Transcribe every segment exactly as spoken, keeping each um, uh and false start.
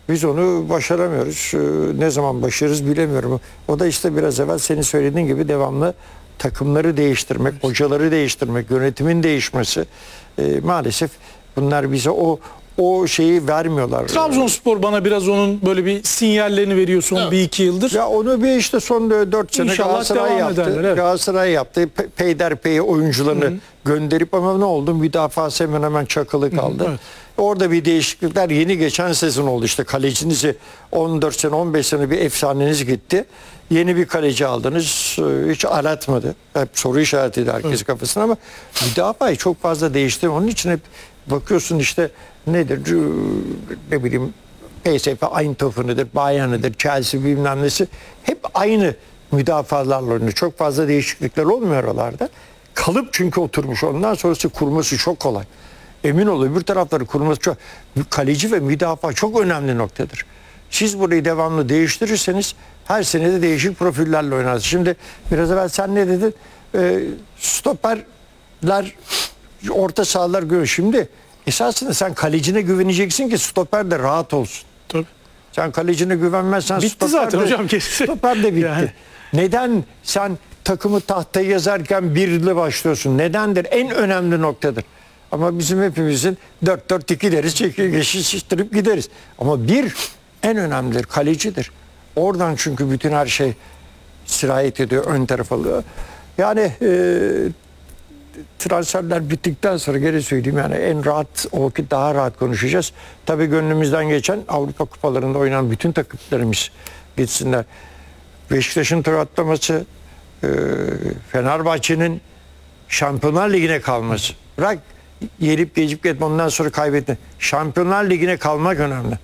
Biz onu başaramıyoruz. Ee, ne zaman başarırız bilemiyorum. O da işte biraz evvel senin söylediğin gibi devamlı takımları değiştirmek, hocaları değiştirmek, yönetimin değişmesi. Ee, maalesef bunlar bize o o şeyi vermiyorlar. Trabzonspor bana biraz onun böyle bir sinyallerini veriyor son Evet. bir iki yıldır. Ya onu bir işte son dört sene İnşallah Galatasaray devam yaptı. ederler, evet. Galatasaray yaptı. Pe- Peyderpey oyuncularını Hı-hı. gönderip ama ne oldu? Müdafası hemen hemen çakılı kaldı. Hı-hı, evet. Orada bir değişiklikler yeni geçen sezon oldu. İşte kalecinizi on dört sene on beş sene bir efsaneniz gitti. Yeni bir kaleci aldınız. Hiç aratmadı. Hep soru işaretiydi herkes evet. kafasına ama müdafayı çok fazla değişti. Onun için hep bakıyorsun işte nedir? Ne bileyim P S V Eindhoven'ıdır, Bayern'ıdır, Chelsea bilmem nesi. Hep aynı müdafalarla oynuyor. Çok fazla değişiklikler olmuyor oralarda. Kalıp çünkü oturmuş. Ondan sonrası kurması çok kolay. Emin ol öbür tarafları kurması çok. Kaleci ve müdafaa çok önemli noktadır. Siz burayı devamlı değiştirirseniz her sene de değişik profillerle oynarsınız. Şimdi biraz evvel sen ne dedin? E, stoperler, orta sahalar görüyor. Şimdi esasında sen kalecine güveneceksin ki stoper de rahat olsun. Tabii. Sen kalecine güvenmezsen bitti stoper zaten de, hocam kesin. Stoper de bitti. Yani. Neden sen takımı tahtaya yazarken birle başlıyorsun? Nedendir? En önemli noktadır. Ama bizim hepimizin dört dört iki deriz, çekil geçiştirip gideriz. Ama bir en önemlidir, kalecidir. Oradan çünkü bütün her şey sirayet ediyor, ön tarafa alıyor. Yani e, transferler bittikten sonra geri söyleyeyim yani en rahat o vakit daha rahat konuşacağız. Tabii gönlümüzden geçen Avrupa kupalarında oynanan bütün takımlarımız gitsinler. Beşiktaş'ın tur atlaması, e, Fenerbahçe'nin Şampiyonlar Ligi'ne kalması. Bırak yerip geçip gitme ondan sonra kaybetme. Şampiyonlar Ligi'ne kalmak önemli.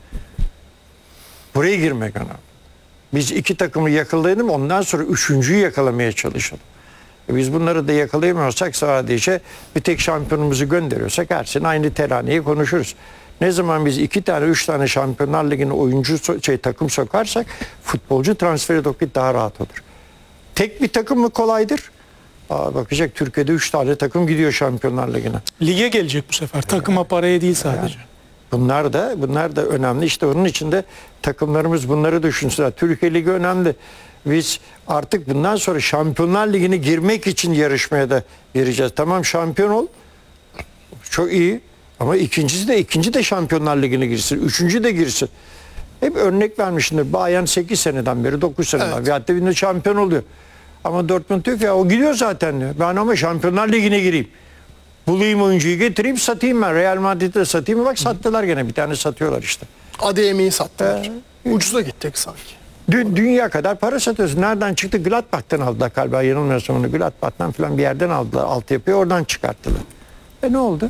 Buraya girmek önemli. Biz iki takımı yakalayalım ondan sonra üçüncüyü yakalamaya çalışalım. Biz bunları da yakalayamıyorsak sadece bir tek şampiyonumuzu gönderiyorsak her sene aynı teraneyi konuşuruz. Ne zaman biz iki tane üç tane Şampiyonlar Ligi'ne oyuncu şey, takım sokarsak futbolcu transferi daha rahat olur. Tek bir takım mı kolaydır? Aa, bakacak Türkiye'de üç tane takım gidiyor Şampiyonlar Ligi'ne. Lige gelecek bu sefer. Takıma paraya değil sadece. Yani. Bunlar da bunlar da önemli. İşte onun için de takımlarımız bunları düşünsünler. Türkiye Ligi önemli. Biz artık bundan sonra Şampiyonlar Ligi'ne girmek için yarışmaya da gireceğiz. Tamam şampiyon ol. Çok iyi. Ama ikincisi de ikinci de Şampiyonlar Ligi'ne girsin. Üçüncü de girsin. Hep örnek vermişimdir. Bayern sekiz seneden beri dokuz seneden evet. beri. Hatta bir de şampiyon oluyor. Ama Dortmund diyor ki ya o gidiyor zaten diyor. Ben ama Şampiyonlar Ligi'ne gireyim. Bulayım oyuncuyu getireyim satayım ben. Real Madrid'de satayım. Bak sattılar gene bir tane satıyorlar işte. Adeyemi'yi sattılar. Ee, Ucuza gittik sanki. Dü dünya kadar para satıyorsun. Nereden çıktı? Gladbach'tan aldılar galiba. Yanılmıyorsam onu Gladbach'tan falan bir yerden aldılar. Altyapıyı oradan çıkarttılar. E ne oldu?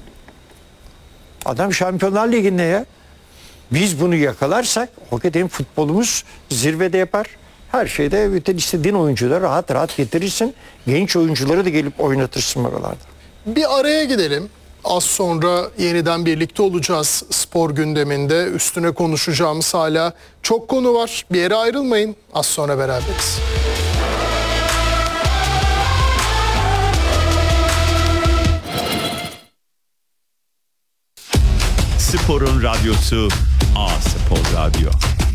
Adam Şampiyonlar Ligi'nde ya. Biz bunu yakalarsak hakikaten futbolumuz zirvede yapar. Her şeyde bütün istediğin oyuncuları rahat rahat getirirsin. Genç oyuncuları da gelip oynatırsın oralarda. Bir araya gidelim. Az sonra yeniden birlikte olacağız spor gündeminde. Üstüne konuşacağımız hala çok konu var. Bir yere ayrılmayın. Az sonra beraberiz. Sporun radyosu A Spor Radyo.